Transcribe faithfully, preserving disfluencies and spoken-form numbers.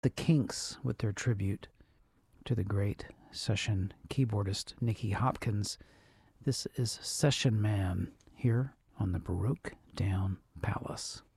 The Kinks with their tribute to the great session keyboardist Nicky Hopkins. This is Session Man here on the Baroque Down Palace.